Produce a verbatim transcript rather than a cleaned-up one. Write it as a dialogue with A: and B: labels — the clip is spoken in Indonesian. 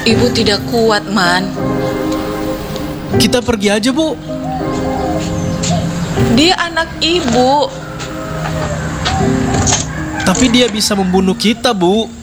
A: Ibu tidak kuat, Man.
B: Kita pergi aja, Bu.
A: Dia anak ibu.
B: Tapi dia bisa membunuh kita, Bu.